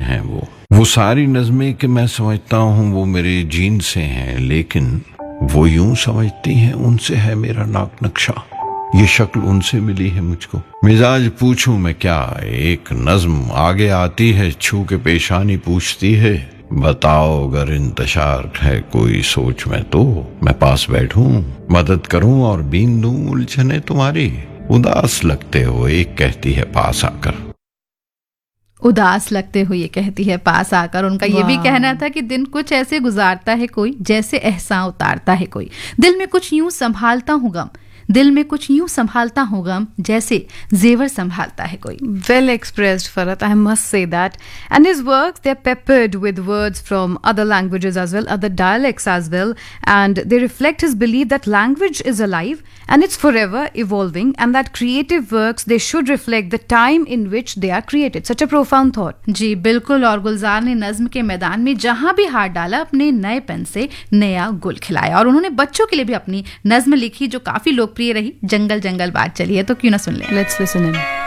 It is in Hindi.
हैं वो सारी नज़में कि मैं समझता हूँ वो मेरे जीन से हैं, लेकिन वो यूं समझती हैं उनसे है मेरा नाक नक्शा। ये शक्ल उनसे मिली है मुझको। मिजाज पूछूं मैं क्या, एक नज्म आगे आती है, छू के पेशानी पूछती है, बताओ अगर इंतशार है कोई सोच में तो मैं पास बैठूं, मदद करूं और बीन दूं उलझने तुम्हारी। उदास लगते हो एक कहती है पास आकर। उदास लगते हुए कहती है पास आकर। उनका ये भी कहना था कि दिन कुछ ऐसे गुजारता है कोई, जैसे एहसान उतारता है कोई। दिल में कुछ यूं संभालता हूँ गम, दिल में कुछ यूं संभालता हूँ गम, जैसे जेवर संभालता है कोई। Well expressed, Farat, I must say that. And his works, they're peppered with words from other languages as well, other dialects as well, and they reflect his belief that language is alive and it's forever evolving, and that creative works, they should reflect the time in which they are created. Such a profound thought. जी बिल्कुल। और गुलजार ने नज्म के मैदान में जहां भी हाथ डाला, अपने नए पेन से नया गुल खिलाया। और उन्होंने बच्चों के लिए भी अपनी नज्म लिखी जो काफी लोकप्रिय रही, जंगल जंगल बात चली है, तो क्यों ना सुन ले। Let's listen in.